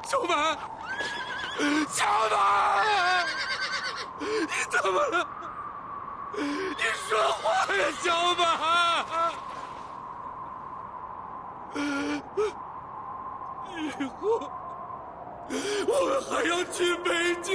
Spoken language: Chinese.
小满，小满，你怎么了？你说话呀，小满！以后我们还要去北京。